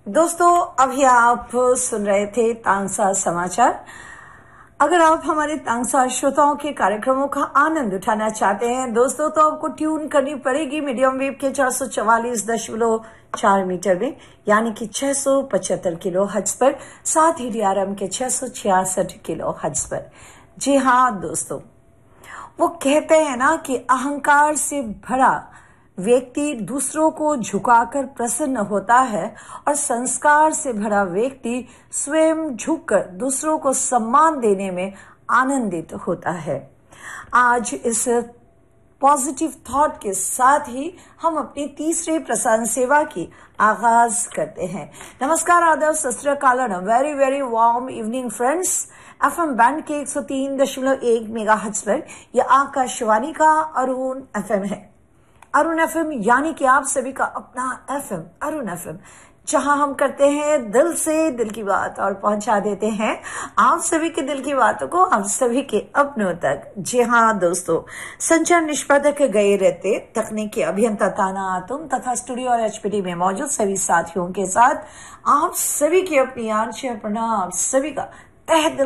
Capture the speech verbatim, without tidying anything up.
दोस्तों, अभी आप सुन रहे थे तांसा समाचार। अगर आप हमारे तांसा श्रोताओं के कार्यक्रमों का आनंद उठाना चाहते हैं दोस्तों, तो आपको ट्यून करनी पड़ेगी मीडियम वेव के चार सौ चवालीस दशमलव चार मीटर में, यानी कि छह सौ पचहत्तर किलो हर्ट्ज पर, साथ ही डीआरएम के छह सौ छियासठ किलो हर्ट्ज पर। जी हाँ दोस्तों, वो कहते हैं ना कि अहंकार से भरा व्यक्ति दूसरों को झुकाकर प्रसन्न होता है और संस्कार से भरा व्यक्ति स्वयं झुककर दूसरों को सम्मान देने में आनंदित होता है। आज इस पॉजिटिव थॉट के साथ ही हम अपनी तीसरे प्रसारण सेवा की आगाज करते हैं। नमस्कार, आदाब, सत श्री अकाल, very very warm evening friends. FM band के एक सौ तीन दशमलव एक मेगाहर्ट्ज पर यह आकाशवाणी का अरुण एफएम है। अरुण एफएम यानी कि आप सभी का अपना एफएम अरुण एफएम, जहां हम करते हैं दिल से दिल की बात और पहुंचा देते हैं आप सभी के दिल की बातों को आप सभी के अपनों तक। जी हाँ दोस्तों, संचार निष्पादक गए रहते तकनीकी अभियंता ताना तुम तथा स्टूडियो और एचपीडी में मौजूद सभी साथियों के साथ आप सभी की अपनी आंखें प्रणाम, सभी का तहे दिल